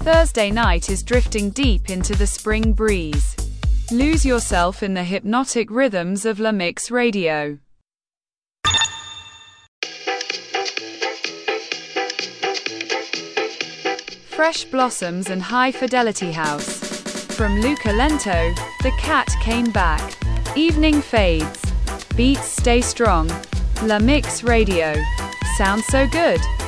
Thursday night is drifting deep into the spring breeze. Lose yourself in the hypnotic rhythms of La Mix Radio. Fresh blossoms and high-fidelity house. From Luca Lento, The Cat Came Back. Evening fades. Beats stay strong. La Mix Radio. Sounds so good.